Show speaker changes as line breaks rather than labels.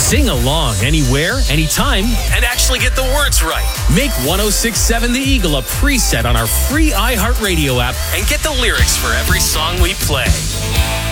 Sing along anywhere, anytime, and actually get the words right. Make 106.7 The Eagle a preset on our free iHeartRadio app and get the lyrics for every song we play.